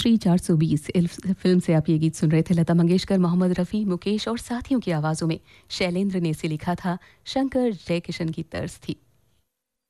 3420 film से आप ये गीत सुन रहे थे। लता मंगेशकर, मोहम्मद रफ़ी, मुकेश और साथियों की आवाज़ों में शैलेंद्र ने इसे लिखा था। शंकर जयकिशन की तर्ज थी।